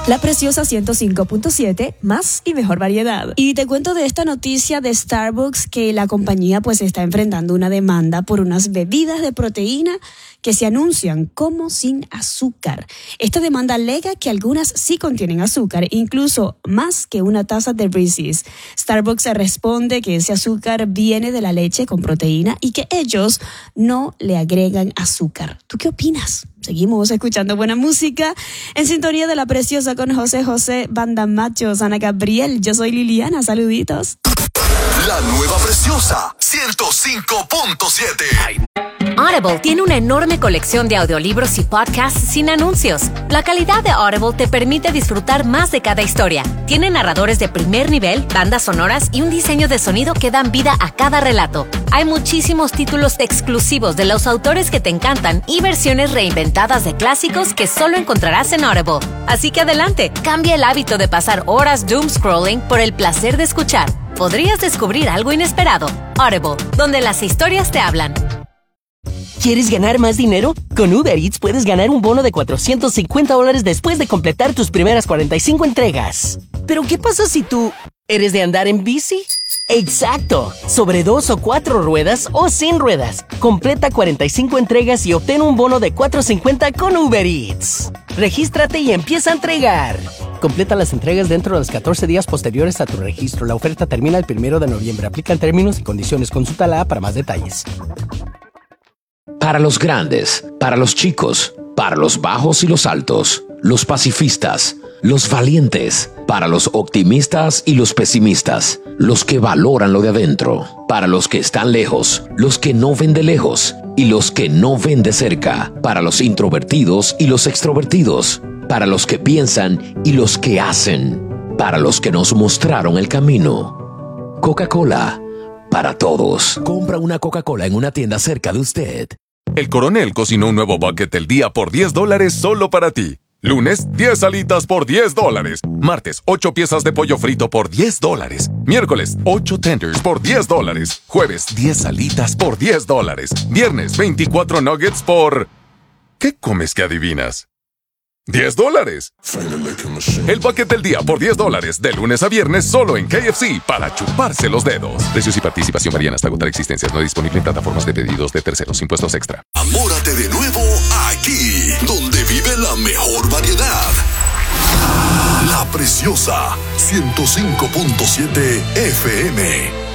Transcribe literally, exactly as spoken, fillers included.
La Preciosa ciento cinco punto siete, más y mejor variedad. Y te cuento de esta noticia de Starbucks, que la compañía pues está enfrentando una demanda por unas bebidas de proteína que se anuncian como sin azúcar. Esta demanda alega que algunas sí contienen azúcar, incluso más que una taza de Reese's. Starbucks responde que ese azúcar viene de la leche con proteína y que ellos no le agregan azúcar. ¿Tú qué opinas? Seguimos escuchando buena música en sintonía de La Preciosa con José José, Banda Machos, Ana Gabriel. Yo soy Liliana, saluditos. La nueva Preciosa ciento cinco punto siete. Audible tiene una enorme colección de audiolibros y podcasts sin anuncios. La calidad de Audible te permite disfrutar más de cada historia. Tiene narradores de primer nivel, bandas sonoras y un diseño de sonido que dan vida a cada relato. Hay muchísimos títulos exclusivos de los autores que te encantan y versiones reinventadas de clásicos que solo encontrarás en Audible. Así que adelante, cambia el hábito de pasar horas doom scrolling por el placer de escuchar. Podrías descubrir algo inesperado. Audible, donde las historias te hablan. ¿Quieres ganar más dinero? Con Uber Eats puedes ganar un bono de cuatrocientos cincuenta dólares después de completar tus primeras cuarenta y cinco entregas. ¿Pero qué pasa si tú eres de andar en bici? ¡Exacto! Sobre dos o cuatro ruedas o sin ruedas. Completa cuarenta y cinco entregas y obtén un bono de cuatrocientos cincuenta con Uber Eats. Regístrate y empieza a entregar. Completa las entregas dentro de los catorce días posteriores a tu registro. La oferta termina el primero de noviembre. Aplican términos y condiciones. Consulta la app para más detalles. Para los grandes, para los chicos, para los bajos y los altos, los pacifistas, los valientes, para los optimistas y los pesimistas, los que valoran lo de adentro, para los que están lejos, los que no ven de lejos y los que no ven de cerca, para los introvertidos y los extrovertidos, para los que piensan y los que hacen, para los que nos mostraron el camino. Coca-Cola, para todos. Compra una Coca-Cola en una tienda cerca de usted. El Coronel cocinó un nuevo bucket del día por diez dólares solo para ti. Lunes, diez alitas por diez dólares. Martes, ocho piezas de pollo frito por diez dólares. Miércoles, ocho tenders por diez dólares. Jueves, diez alitas por diez dólares. Viernes, veinticuatro nuggets por... ¿Qué comes que adivinas? ¡diez dólares! El bucket del día por diez dólares, de lunes a viernes, solo en K F C, para chuparse los dedos. Precios y participación varían hasta agotar existencias. No disponible en plataformas de pedidos de terceros. Impuestos extra. Amórate de nuevo aquí, donde vive la mejor variedad. La Preciosa ciento cinco punto siete F M.